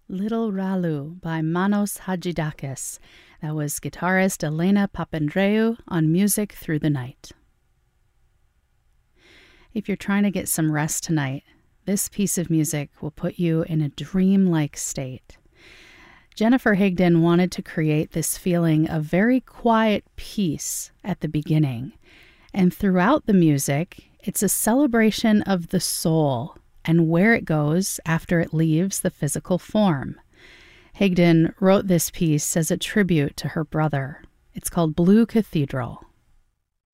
Little Ralu by Manos Hadjidakis. That was guitarist Elena Papandreou on Music Through the Night. If you're trying to get some rest tonight, this piece of music will put you in a dreamlike state. Jennifer Higdon wanted to create this feeling of very quiet peace at the beginning. And throughout the music, it's a celebration of the soul and where it goes after it leaves the physical form. Higdon wrote this piece as a tribute to her brother. It's called Blue Cathedral.